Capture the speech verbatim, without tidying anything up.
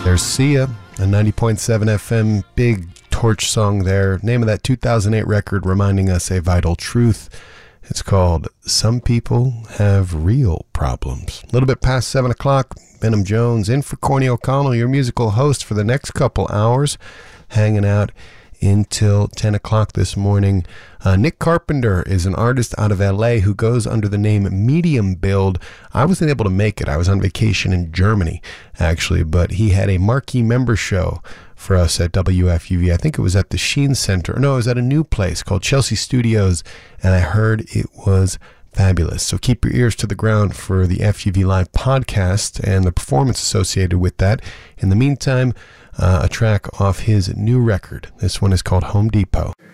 There's Sia, a ninety point seven F M big torch song there. Name of that two thousand eight record reminding us a vital truth. It's called Some People Have Real Problems. A little bit past seven o'clock, Benham Jones in for Corny O'Connell, your musical host for the next couple hours, hanging out until ten o'clock this morning. Uh, Nick Carpenter is an artist out of L A who goes under the name Medium Build. I wasn't able to make it. I was on vacation in Germany, actually, but he had a marquee member show for us at W F U V. I think it was at the Sheen Center. No, it was at a new place called Chelsea Studios, and I heard it was fabulous. So keep your ears to the ground for the F U V Live podcast and the performance associated with that. In the meantime, uh, a track off his new record. This one is called Home Depot.